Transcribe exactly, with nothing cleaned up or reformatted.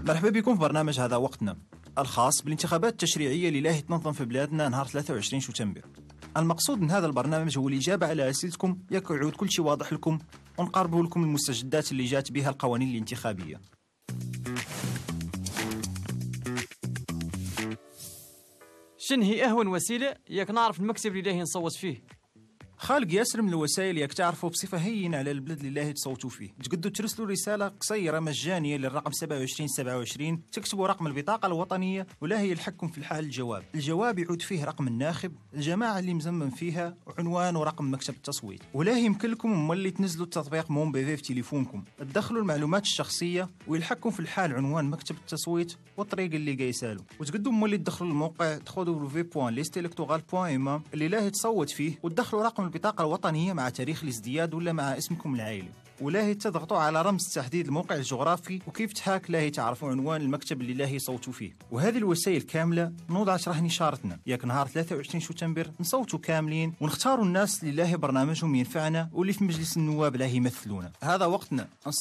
مرحبا بكم في برنامج هذا وقتنا الخاص بالانتخابات التشريعية اللي لاهي تنظم في بلادنا نهار ثلاثة وعشرين شتنبر. المقصود من هذا البرنامج هو الإجابة على أسئلتكم، ياك يعود كل شيء واضح لكم ونقربه لكم المستجدات اللي جات بها القوانين الانتخابية. شن هي أهون وسيلة ياك نعرف المكتب اللي لاهي نصوت فيه؟ خالق ياسر من الوسائل ياك تعرفوا بصفة هينة على البلد اللي لاهي تصوتوا فيه. تقدروا ترسلوا رسالة قصيرة مجانية للرقم سبعة وعشرين سبعة وعشرين، تكتبوا رقم البطاقة الوطنية ولا هي يلحقكم في الحال الجواب. الجواب يعود فيه رقم الناخب، الجماعة اللي مزمن فيها، وعنوان ورقم مكتب التصويت. ولا يمكن لكم مولي تنزلوا التطبيق مون بي في في تليفونكم، تدخلوا المعلومات الشخصية ويلحقكم في الحال عنوان مكتب التصويت والطريق اللي قايسالو. وتقدروا مولي تدخلوا الموقع دبليو في بوان ليست الكتورال بوان إم اللي لاهي تصوت فيه وتدخلوا رقم البطاقة الوطنية مع تاريخ الازدياد ولا مع اسمكم العائلي، ولاهي تضغطوا على رمز تحديد الموقع الجغرافي وكيف تحاك لاهي تعرفوا عنوان المكتب اللي لاهي صوتوا فيه. وهذه الوسائل كاملة نوضع شرح نشارتنا ياك نهار ثلاثة وعشرين شتنبر نصوتوا كاملين ونختاروا الناس اللي لاهي برنامجهم ينفعنا واللي في مجلس النواب لاهي يمثلونا. هذا وقتنا.